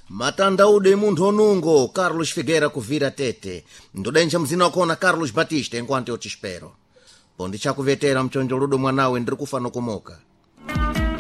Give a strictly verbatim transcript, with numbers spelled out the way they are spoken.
matandaude munthu onungo Carlos Figueira kuvira tete ndodenja mzina wakona Carlos Batista enquanto eu te espero pondi chakuvetera mchonjoludo mwanawe ndiri kufa nokumoka